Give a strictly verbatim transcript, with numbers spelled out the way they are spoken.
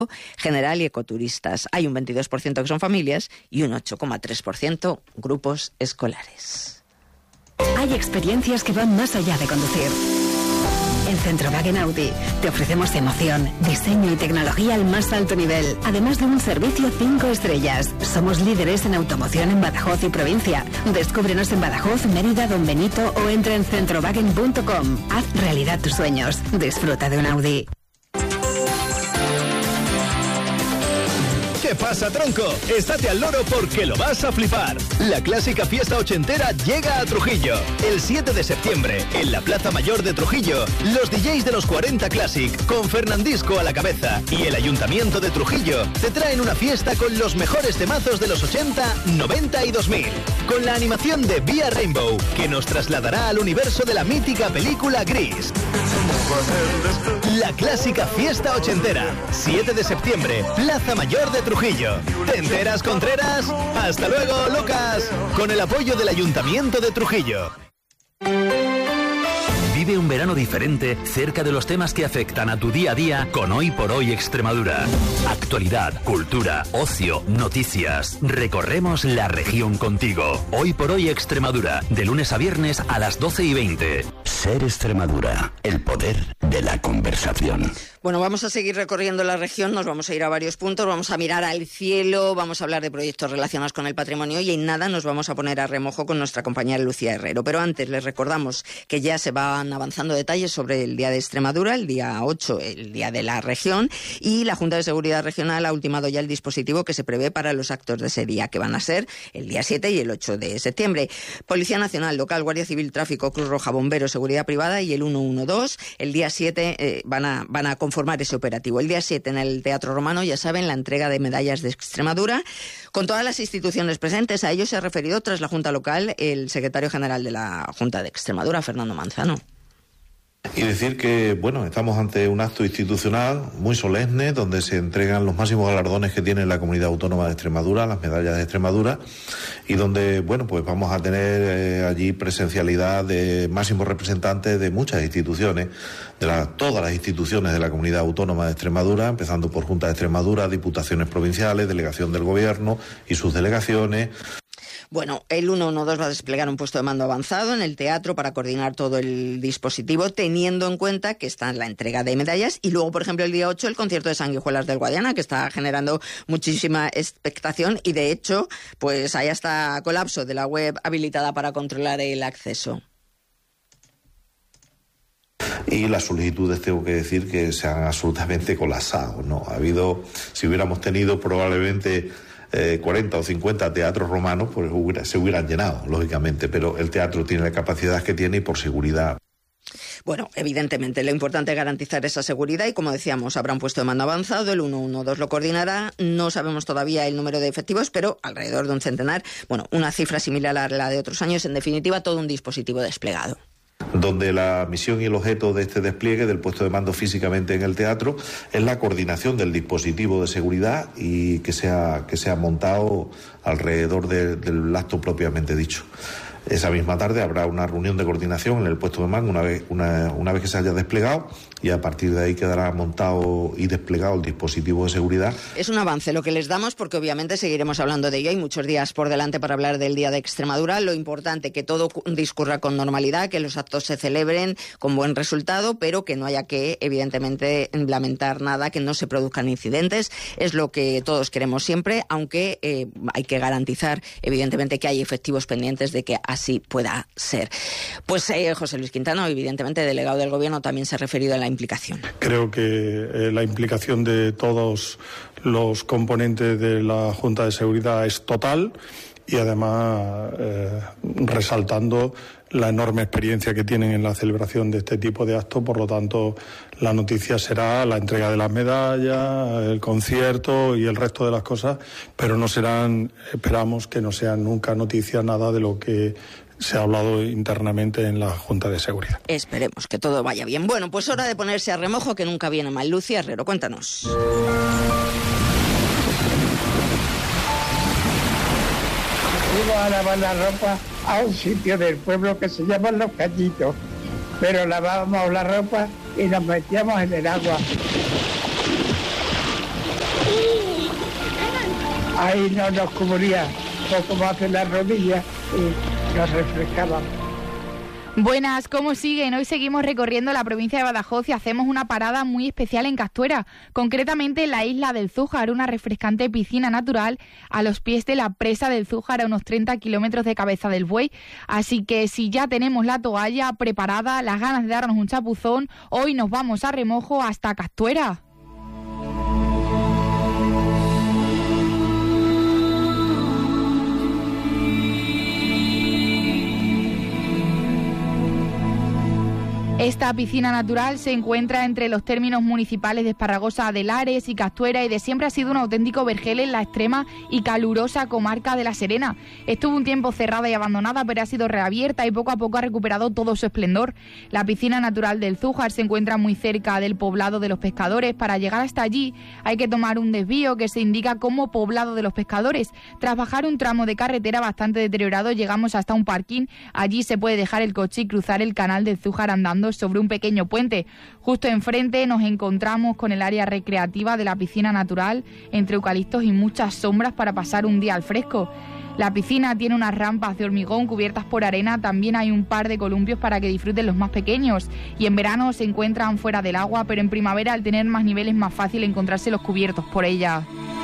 general y ecoturistas. Hay un veintidós por ciento que son familias y un ocho coma tres por ciento grupos escolares. Hay experiencias que van más allá de conducir. En Centrowagen Audi te ofrecemos emoción, diseño y tecnología al más alto nivel, además de un servicio cinco estrellas. Somos líderes en automoción en Badajoz y provincia. Descúbrenos en Badajoz, Mérida, Don Benito o entra en centrowagen punto com. Haz realidad tus sueños. Disfruta de un Audi. ¿Qué pasa, tronco? Estate al loro porque lo vas a flipar. La clásica fiesta ochentera llega a Trujillo. El siete de septiembre, en la Plaza Mayor de Trujillo, los D Js de los cuarenta Classic, con Fernandisco a la cabeza, y el Ayuntamiento de Trujillo, te traen una fiesta con los mejores temazos de los ochenta, noventa y dos mil. Con la animación de Vía Rainbow, que nos trasladará al universo de la mítica película Gris. La clásica fiesta ochentera, siete de septiembre, Plaza Mayor de Trujillo. ¿Te enteras, Contreras? ¡Hasta luego, locas! Con el apoyo del Ayuntamiento de Trujillo. Vive un verano diferente cerca de los temas que afectan a tu día a día con Hoy por Hoy Extremadura. Actualidad, cultura, ocio, noticias. Recorremos la región contigo. Hoy por Hoy Extremadura, de lunes a viernes a las doce y veinte. Ser Extremadura, el poder de la conversación. Bueno, vamos a seguir recorriendo la región, nos vamos a ir a varios puntos, vamos a mirar al cielo, vamos a hablar de proyectos relacionados con el patrimonio y en nada nos vamos a poner a remojo con nuestra compañera Lucía Herrero. Pero antes les recordamos que ya se van avanzando detalles sobre el Día de Extremadura, el día ocho, el Día de la Región, y la Junta de Seguridad Regional ha ultimado ya el dispositivo que se prevé para los actos de ese día, que van a ser el día siete y el ocho de septiembre. Policía Nacional, Local, Guardia Civil, Tráfico, Cruz Roja, Bomberos, Seguridad Privada y el ciento doce, el día siete eh, van a, van a formar ese operativo. El día siete en el Teatro Romano, ya saben, la entrega de medallas de Extremadura con todas las instituciones presentes. A ello se ha referido tras la Junta Local el secretario general de la Junta de Extremadura, Fernando Manzano. Y decir que, bueno, estamos ante un acto institucional muy solemne donde se entregan los máximos galardones que tiene la Comunidad Autónoma de Extremadura, las medallas de Extremadura, y donde, bueno, pues vamos a tener eh, allí presencialidad de máximos representantes de muchas instituciones, de la, todas las instituciones de la Comunidad Autónoma de Extremadura, empezando por Junta de Extremadura, diputaciones provinciales, delegación del Gobierno y sus delegaciones. Bueno, el ciento doce va a desplegar un puesto de mando avanzado en el teatro para coordinar todo el dispositivo, teniendo en cuenta que está la entrega de medallas y luego, por ejemplo, el día ocho, el concierto de Sanguijuelas del Guadiana, que está generando muchísima expectación y, de hecho, pues hay hasta colapso de la web habilitada para controlar el acceso. Y las solicitudes, tengo que decir, que se han absolutamente colapsado, ¿no? Ha habido, si hubiéramos tenido probablemente Eh, cuarenta o cincuenta teatros romanos, pues hubiera, se hubieran llenado, lógicamente, pero el teatro tiene la capacidad que tiene y por seguridad. Bueno, evidentemente lo importante es garantizar esa seguridad y, como decíamos, habrá un puesto de mando avanzado, el ciento doce lo coordinará, no sabemos todavía el número de efectivos, pero alrededor de un centenar, bueno, una cifra similar a la de otros años, en definitiva, todo un dispositivo desplegado. Donde la misión y el objeto de este despliegue del puesto de mando físicamente en el teatro es la coordinación del dispositivo de seguridad y que sea, que sea montado alrededor de, del acto propiamente dicho. Esa misma tarde habrá una reunión de coordinación en el puesto de mando una vez, una, una vez que se haya desplegado, y a partir de ahí quedará montado y desplegado el dispositivo de seguridad. Es un avance lo que les damos, porque obviamente seguiremos hablando de ello. Hay muchos días por delante para hablar del Día de Extremadura. Lo importante, que todo discurra con normalidad, que los actos se celebren con buen resultado, pero que no haya que, evidentemente, lamentar nada, que no se produzcan incidentes. Es lo que todos queremos siempre, aunque eh, hay que garantizar, evidentemente, que hay efectivos pendientes de que así pueda ser. Pues eh, José Luis Quintano, evidentemente, delegado del Gobierno, también se ha referido a la implicación. Creo que eh, la implicación de todos los componentes de la Junta de Seguridad es total y además eh, resaltando la enorme experiencia que tienen en la celebración de este tipo de actos. Por lo tanto, la noticia será la entrega de las medallas, el concierto y el resto de las cosas, pero no serán, esperamos que no sean nunca noticias nada de lo que se ha hablado internamente en la Junta de Seguridad. Esperemos que todo vaya bien. Bueno, pues hora de ponerse a remojo, que nunca viene mal. Lucía Herrero, cuéntanos. Fuimos a lavar la ropa a un sitio del pueblo que se llama Los Cañitos, pero lavábamos la ropa y nos metíamos en el agua. ahí no nos cubría poco más de las rodillas y nos refrescábamos. Buenas, ¿cómo siguen? Hoy seguimos recorriendo la provincia de Badajoz y hacemos una parada muy especial en Castuera, concretamente en la isla del Zújar, una refrescante piscina natural a los pies de la presa del Zújar, a unos treinta kilómetros de Cabeza del Buey. Así que si ya tenemos la toalla preparada, las ganas de darnos un chapuzón, hoy nos vamos a remojo hasta Castuera. Esta piscina natural se encuentra entre los términos municipales de Esparragosa de Lares y Castuera y de siempre ha sido un auténtico vergel en la extrema y calurosa comarca de La Serena. Estuvo un tiempo cerrada y abandonada, pero ha sido reabierta y poco a poco ha recuperado todo su esplendor. La piscina natural del Zújar se encuentra muy cerca del poblado de los Pescadores. Para llegar hasta allí hay que tomar un desvío que se indica como poblado de los Pescadores. Tras bajar un tramo de carretera bastante deteriorado, llegamos hasta un parking. Allí se puede dejar el coche y cruzar el canal del Zújar andando sobre un pequeño puente. Justo enfrente nos encontramos con el área recreativa de la piscina natural, entre eucaliptos y muchas sombras para pasar un día al fresco. La piscina tiene unas rampas de hormigón cubiertas por arena, también hay un par de columpios para que disfruten los más pequeños y en verano se encuentran fuera del agua, pero en primavera al tener más nivel es más fácil encontrarse los cubiertos por ella.